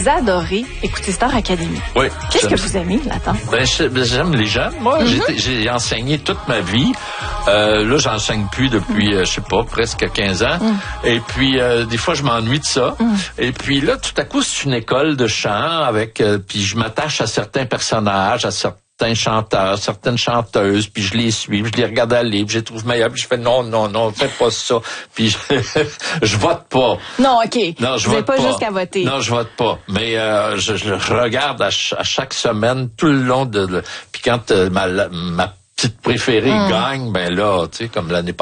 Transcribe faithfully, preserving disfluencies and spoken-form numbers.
vous adorez écouter Star Academy. Oui. Qu'est-ce que vous aimez là-dedans? Ben, j'aime les jeunes. Moi, mm-hmm. j'ai, j'ai enseigné toute ma vie. Euh, là, j'enseigne plus depuis, mm. euh, je sais pas, presque quinze ans. Mm. Et puis, euh, des fois, je m'ennuie de ça. Mm. Et puis là, tout à coup, c'est une école de chant avec... Euh, puis je m'attache à certains personnages, à certains certains chanteurs, certaines chanteuses, puis je les suis, je les regarde aller, puis je les trouve meilleurs, puis je fais non, non, non, faites pas ça, puis je, je vote pas. Non, OK. Non, je Vous vote pas, pas jusqu'à voter. Non, je vote pas. Mais euh, je, je regarde à, ch- à chaque semaine, tout le long de... de puis quand euh, ma, ma petite préférée mm. gagne, ben là, tu sais, comme l'année